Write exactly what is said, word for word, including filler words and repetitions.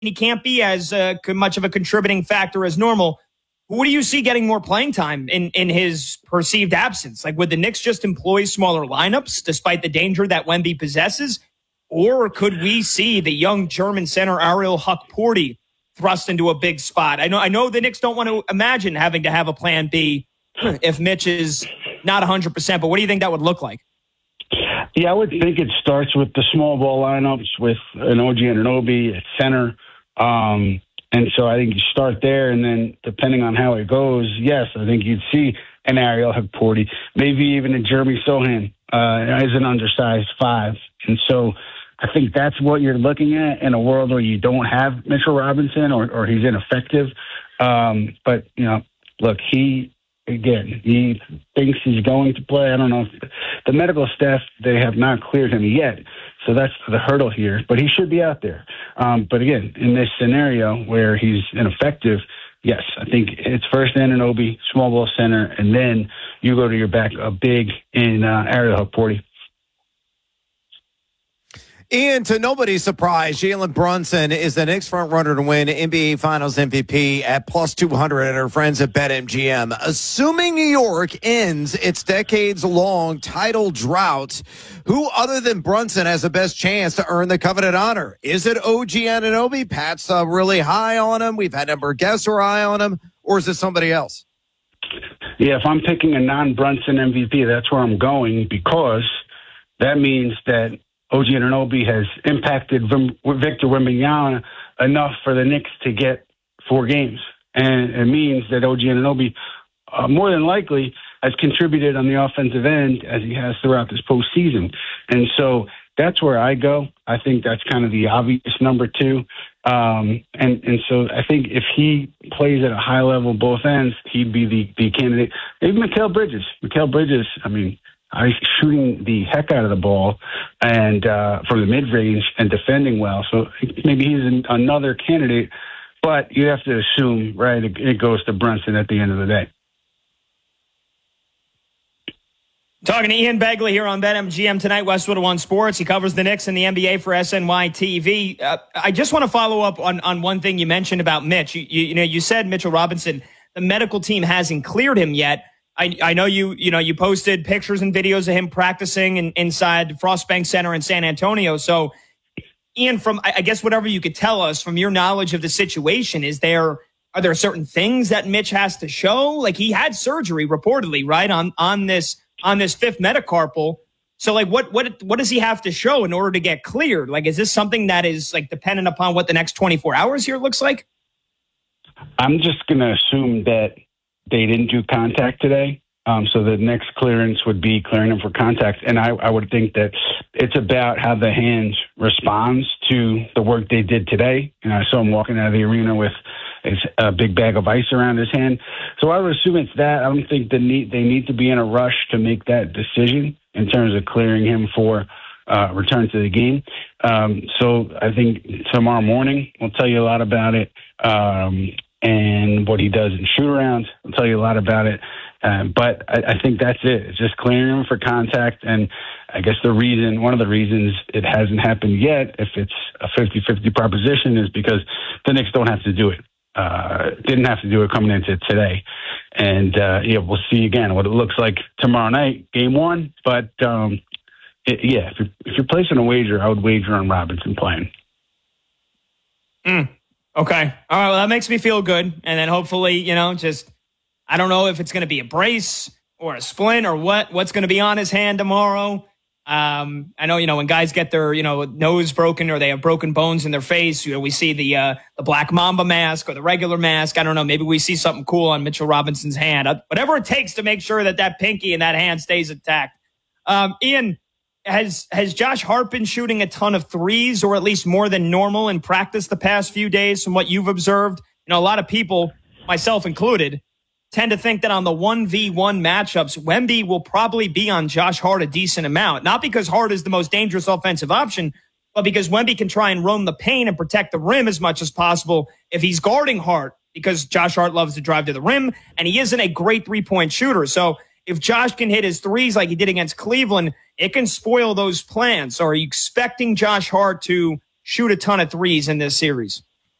he can't be as uh, much of a contributing factor as normal. Who do you see getting more playing time in, in his perceived absence? Like, would the Knicks just employ smaller lineups despite the danger that Wemby possesses? Or could we see the young German center Ariel Hukporti thrust into a big spot? I know I know the Knicks don't want to imagine having to have a plan B if Mitch is not one hundred percent, but what do you think that would look like? Yeah, I would think it starts with the small ball lineups with an O G Anunoby at center. Um And so I think you start there, and then depending on how it goes, yes, I think you'd see an Ariel Hukporti, maybe even a Jeremy Sohan uh, as an undersized five. And so I think that's what you're looking at in a world where you don't have Mitchell Robinson or, or he's ineffective. Um, but, you know, look, he, again, he thinks he's going to play. I don't know. If the medical staff, they have not cleared him yet. So that's the hurdle here, but he should be out there. Um, but again, in this scenario where he's ineffective, yes, I think it's first Anunoby, small ball center, and then you go to your back a big in uh, Ariel Hukporti. Ian, to nobody's surprise, Jalen Brunson is the Knicks front runner to win N B A Finals M V P at plus two hundred at our friends at BetMGM. Assuming New York ends its decades-long title drought, who other than Brunson has the best chance to earn the coveted honor? Is it O G Anunoby? Pat's uh, really high on him. We've had a number of guests who are high on him. Or is it somebody else? Yeah, if I'm picking a non-Brunson M V P, that's where I'm going, because that means that O G Anunoby has impacted Victor Wembanyama enough for the Knicks to get four games. And it means that O G Anunoby, uh, more than likely, has contributed on the offensive end as he has throughout this postseason. And so that's where I go. I think that's kind of the obvious number two. Um, and, and so I think if he plays at a high level both ends, he'd be the, the candidate. Maybe Mikal Bridges. Mikal Bridges, I mean, He's shooting the heck out of the ball and uh, from the mid-range and defending well. So maybe he's an, another candidate, but you have to assume, right, it, it goes to Brunson at the end of the day. Talking to Ian Begley here on BetMGM tonight, Westwood One Sports. He covers the Knicks and the N B A for S N Y T V. Uh, I just want to follow up on, on one thing you mentioned about Mitch. You, you, you know, you said Mitchell Robinson, the medical team hasn't cleared him yet. I, I know you, you know, you posted pictures and videos of him practicing in, inside Frostbank Center in San Antonio. So, Ian, from, I guess whatever you could tell us from your knowledge of the situation, is there, are there certain things that Mitch has to show? Like, he had surgery reportedly, right, on, on this, on this fifth metacarpal. So, like, what, what, what does he have to show in order to get cleared? Like, is this something that is, like, dependent upon what the next twenty-four hours here looks like? I'm just going to assume that they didn't do contact today. Um, so the next clearance would be clearing them for contact. And I, I would think that it's about how the hand responds to the work they did today. And I saw him walking out of the arena with a big bag of ice around his hand. So I would assume it's that. I don't think the need, they need to be in a rush to make that decision in terms of clearing him for uh, return to the game. Um, so I think tomorrow morning we'll tell you a lot about it. Um, and what he does in shoot-arounds. I'll tell you a lot about it. Uh, but I, I think that's it. It's just clearing him for contact. And I guess the reason, one of the reasons it hasn't happened yet, if it's a fifty-fifty proposition, is because the Knicks don't have to do it. Uh, didn't have to do it coming into today. And, uh, yeah, we'll see again what it looks like tomorrow night, game one. But, um, it, yeah, if you're, if you're placing a wager, I would wager on Robinson playing. Mm. Okay. All right. Well, that makes me feel good. And then hopefully, you know, just, I don't know if it's going to be a brace or a splint or what, what's going to be on his hand tomorrow. Um, I know, you know, when guys get their, you know, nose broken or they have broken bones in their face, you know, we see the, uh, the Black Mamba mask or the regular mask. I don't know. Maybe we see something cool on Mitchell Robinson's hand. Uh, whatever it takes to make sure that that pinky and that hand stays intact. Um, Ian, Has has Josh Hart been shooting a ton of threes, or at least more than normal, in practice the past few days from what you've observed? You know, a lot of people, myself included, tend to think that on the one v one matchups, Wemby will probably be on Josh Hart a decent amount. Not because Hart is the most dangerous offensive option, but because Wemby can try and roam the paint and protect the rim as much as possible if he's guarding Hart, because Josh Hart loves to drive to the rim, and he isn't a great three-point shooter. So if Josh can hit his threes like he did against Cleveland, it can spoil those plans. So are you expecting Josh Hart to shoot a ton of threes in this series?